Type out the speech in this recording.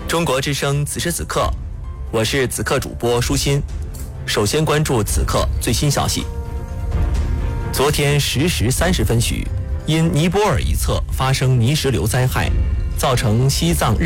中国之声此时此刻，我是此刻主播舒心。首先关注此刻最新消息。昨天10时30分许，因尼泊尔一侧发生泥石流灾害，造成西藏